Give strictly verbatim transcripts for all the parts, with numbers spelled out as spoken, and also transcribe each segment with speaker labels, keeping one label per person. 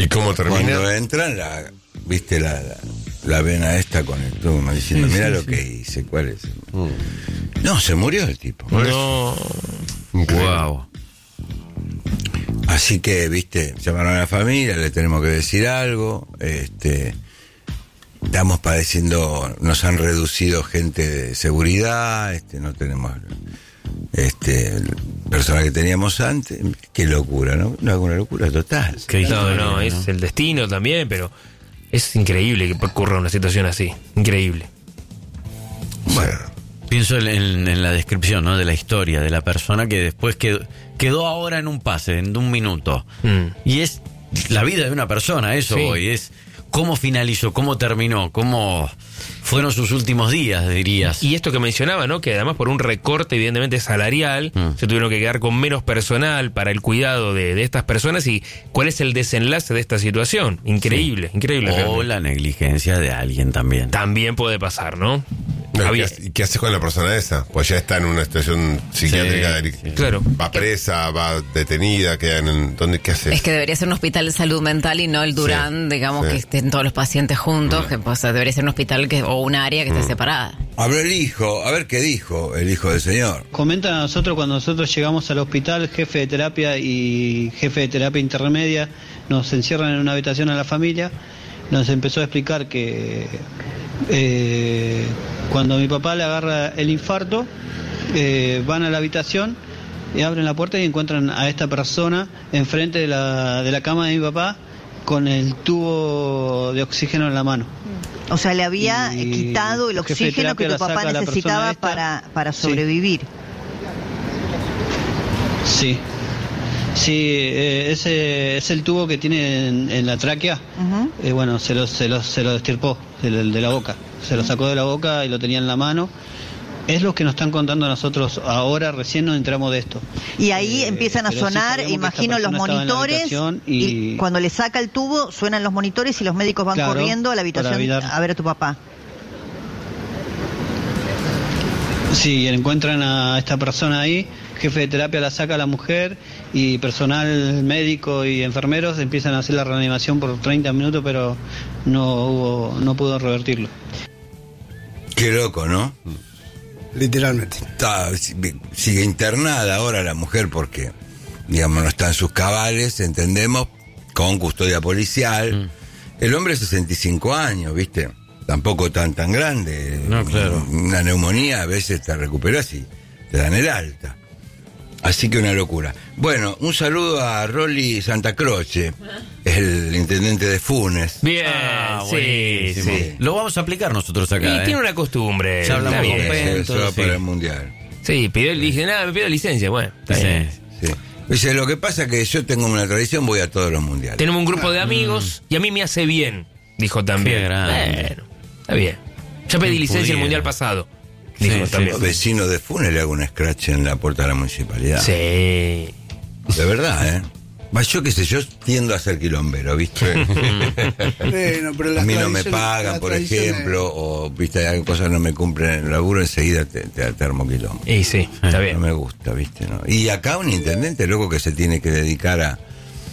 Speaker 1: ¿Y cómo termina?
Speaker 2: Cuando entran, la, viste la, la, la vena esta con el tubo, diciendo,
Speaker 3: Sí,
Speaker 2: mira
Speaker 3: sí,
Speaker 2: lo
Speaker 3: sí.
Speaker 2: que hice, ¿cuál es?
Speaker 1: Mm.
Speaker 2: No, se murió el tipo.
Speaker 3: No.
Speaker 4: Wow.
Speaker 2: Así que, viste, llamaron a la familia, le tenemos que decir algo, este, estamos padeciendo, nos han reducido gente de seguridad, este, no tenemos, este, el personal que teníamos antes, qué locura, ¿no? Una, una locura total.
Speaker 4: Qué
Speaker 3: No,
Speaker 4: historia,
Speaker 3: no,
Speaker 4: ¿no?
Speaker 3: es el destino también, pero es increíble que ocurra una situación así. Increíble.
Speaker 2: Bueno,
Speaker 4: Pienso en, en- en la descripción, ¿no? De la historia de la persona que después quedó, quedó ahora en un pase, en un minuto.
Speaker 3: Mm.
Speaker 4: Y es la vida de una persona, eso
Speaker 3: Sí.
Speaker 4: hoy. Es cómo finalizó, cómo terminó, cómo fueron sus últimos días, dirías.
Speaker 3: Y esto que mencionaba, ¿no? Que además por un recorte evidentemente salarial,
Speaker 4: Mm.
Speaker 3: se tuvieron que quedar con menos personal para el cuidado de, de estas personas. Y ¿cuál es el desenlace de esta situación? Increíble, increíble.
Speaker 4: O
Speaker 3: realmente.
Speaker 4: la negligencia de alguien también.
Speaker 3: También puede pasar, ¿no?
Speaker 1: No, ¿y
Speaker 3: Había-
Speaker 1: qué, hace- ¿Qué haces con la persona esa? Pues ya está en una situación psiquiátrica.
Speaker 4: Sí, sí.
Speaker 3: Claro.
Speaker 1: Va presa, va detenida, queda en el, ¿dónde, ¿qué haces?
Speaker 5: Es que debería ser un hospital de salud mental y no el Durán,
Speaker 1: Sí,
Speaker 5: digamos,
Speaker 1: sí.
Speaker 5: que estén todos los pacientes juntos,
Speaker 1: Mm.
Speaker 5: que pues, debería ser un hospital que, o un área que esté separada.
Speaker 2: habló el hijo, a ver qué dijo el hijo del señor.
Speaker 6: Comentan a nosotros cuando nosotros llegamos al hospital, jefe de terapia y jefe de terapia intermedia nos encierran en una habitación a la familia, nos empezó a explicar que eh, cuando mi papá le agarra el infarto, eh, van a la habitación y abren la puerta y encuentran a esta persona enfrente de la, de la cama de mi papá con el tubo de oxígeno en la mano.
Speaker 7: O sea, le había
Speaker 6: Y
Speaker 7: quitado el
Speaker 6: el jefe de
Speaker 7: oxígeno que
Speaker 6: terapia
Speaker 7: tu
Speaker 6: la
Speaker 7: papá
Speaker 6: saca a la
Speaker 7: necesitaba
Speaker 6: persona esta.
Speaker 7: para, para
Speaker 6: Sí.
Speaker 7: sobrevivir.
Speaker 6: Sí, sí, eh, ese es el tubo que tiene en, en la tráquea.
Speaker 7: Ujú.
Speaker 6: Eh, bueno, se lo, se lo, se lo estirpó de, la- de la boca, se lo sacó de la boca y lo tenía en la mano. Es lo que nos están contando a nosotros ahora, recién nos entramos de esto.
Speaker 7: Y ahí
Speaker 6: Eh,
Speaker 7: empiezan a
Speaker 6: pero sí
Speaker 7: sonar,
Speaker 6: sabíamos que
Speaker 7: imagino,
Speaker 6: esta
Speaker 7: los
Speaker 6: persona estaba en la
Speaker 7: monitores.
Speaker 6: habitación
Speaker 7: Y...
Speaker 6: y-
Speaker 7: cuando le saca el tubo, suenan los monitores y los médicos van
Speaker 6: Claro,
Speaker 7: corriendo a la
Speaker 6: para
Speaker 7: habitación
Speaker 6: evitar-
Speaker 7: a ver a tu papá.
Speaker 6: Sí, encuentran a esta persona ahí, jefe de terapia la saca a la mujer y personal médico y enfermeros empiezan a hacer la reanimación por treinta minutos, pero no hubo, no pudo revertirlo.
Speaker 2: Qué loco, ¿no?
Speaker 8: Literalmente.
Speaker 2: Está, sigue internada ahora la mujer porque, digamos, no está en sus cabales, entendemos, con custodia policial. El hombre sesenta y cinco años, ¿viste? Tampoco tan tan grande.
Speaker 4: No, claro.
Speaker 2: Una neumonía a veces te recuperas y te dan el alta. Así que una locura. Bueno, un saludo a Rolly Santa Croce, el intendente de Funes.
Speaker 3: Bien,
Speaker 4: Ah,
Speaker 3: sí,
Speaker 4: buenísimo.
Speaker 3: sí.
Speaker 4: Lo vamos a aplicar nosotros
Speaker 3: Y
Speaker 4: acá. ¿eh?
Speaker 3: tiene una costumbre.
Speaker 4: Ya hablamos
Speaker 3: está
Speaker 4: con
Speaker 3: bien.
Speaker 4: Pen.
Speaker 2: Se va
Speaker 4: sí.
Speaker 2: para el mundial.
Speaker 3: Sí, pidió, dije, nada, me pido licencia. Bueno, está
Speaker 4: Sí.
Speaker 3: bien.
Speaker 2: Sí. Dice, lo que pasa es que yo tengo una tradición, voy a todos los mundiales.
Speaker 3: Tenemos un grupo de amigos y a mí me hace bien, dijo también.
Speaker 4: Qué grande.
Speaker 3: Bueno, está bien. Ya pedí
Speaker 4: ¿Quién
Speaker 3: licencia el
Speaker 4: pudiera?
Speaker 3: mundial pasado.
Speaker 4: Sí,
Speaker 3: Dijo
Speaker 4: sí.
Speaker 3: también.
Speaker 2: Los vecinos de Funes le hago un scratch en la puerta de la municipalidad.
Speaker 3: Sí.
Speaker 2: De verdad, ¿eh? Va, yo qué sé, yo tiendo a ser quilombero, ¿viste?
Speaker 8: Bueno, pero
Speaker 2: A
Speaker 8: las
Speaker 2: mí no me
Speaker 8: tradiciones-
Speaker 2: pagan,
Speaker 8: las
Speaker 2: por
Speaker 8: tradiciones-
Speaker 2: ejemplo, o, viste, hay cosas no me cumplen en el laburo, enseguida te, te, te armo quilombo.
Speaker 3: Y sí, está
Speaker 2: No
Speaker 3: bien.
Speaker 2: me gusta, ¿viste? ¿No? Y acá un intendente loco que se tiene que dedicar a,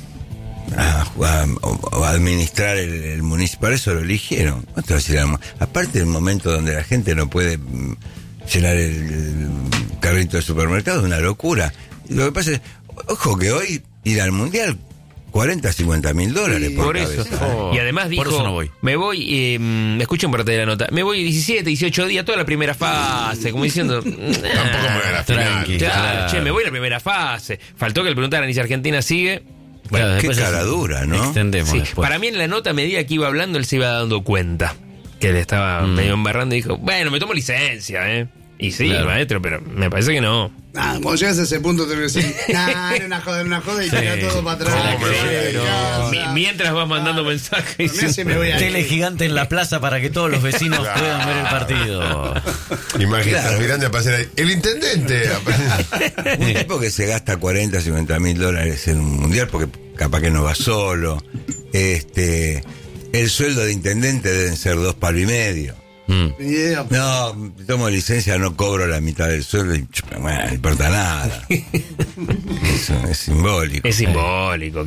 Speaker 2: a, a- o- a administrar el, el municipio. Para eso lo eligieron. ¿Cuánto va a decir? Aparte del momento donde la gente no puede mm, llenar el, el carrito del supermercado, es una locura. Y lo que pasa es, ojo que hoy ir al mundial, cuarenta, cincuenta mil dólares por,
Speaker 3: Por eso.
Speaker 2: cabeza.
Speaker 4: Oh,
Speaker 3: Y además dijo,
Speaker 4: por eso no voy.
Speaker 3: me voy, eh, me escuchen parte de la nota, me voy diecisiete, dieciocho días, toda la primera fase, como diciendo...
Speaker 1: Tampoco me voy a la final.
Speaker 4: Tranqui.
Speaker 3: Claro,
Speaker 4: Claro.
Speaker 3: che, me voy a la primera fase. Faltó que le preguntaran y si Argentina sigue.
Speaker 4: Claro,
Speaker 2: Qué
Speaker 4: después
Speaker 2: cara
Speaker 4: es-
Speaker 2: dura, ¿no?
Speaker 4: Extendemos
Speaker 3: Sí,
Speaker 4: después.
Speaker 3: para mí en la nota, a medida que iba hablando, él se iba dando cuenta que le estaba
Speaker 4: Mm.
Speaker 3: medio embarrando y dijo, bueno, me tomo licencia, ¿eh? Y sí,
Speaker 4: Claro.
Speaker 3: maestro, pero me parece que no.
Speaker 8: Ah, cuando llegas a ese punto te voy a decir, nah, era una joda, era una joda y
Speaker 4: Sí.
Speaker 8: tira todo para atrás.
Speaker 3: ¿Cómo me voy a ir?
Speaker 8: Ya,
Speaker 3: Mi-
Speaker 8: ya.
Speaker 3: mientras vas mandando mensajes.
Speaker 8: Por mí así me voy a ir.
Speaker 4: Tele gigante en la plaza para que todos los vecinos puedan ver el partido.
Speaker 1: Imagínate,
Speaker 2: Claro.
Speaker 1: mirando a pasar ahí. El intendente.
Speaker 2: Un tipo que se gasta cuarenta, cincuenta mil dólares en un mundial porque capaz que no va solo. Este, el sueldo de intendente deben ser dos palos y medio.
Speaker 4: Mm.
Speaker 8: Ni idea.
Speaker 2: No, tomo licencia, no cobro la mitad del sueldo y chupa, bueno, no importa nada. Eso es simbólico.
Speaker 3: Es simbólico,